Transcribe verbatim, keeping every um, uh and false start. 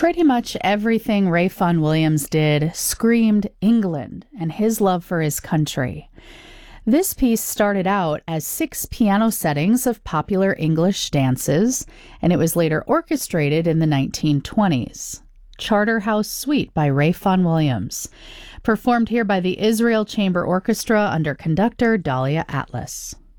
Pretty much everything Ray Vaughan Williams did screamed England and his love for his country. This piece started out as six piano settings of popular English dances, and it was later orchestrated in the nineteen twenties. Charterhouse Suite by Ray Vaughan Williams, performed here by the Israel Chamber Orchestra under conductor Dahlia Atlas.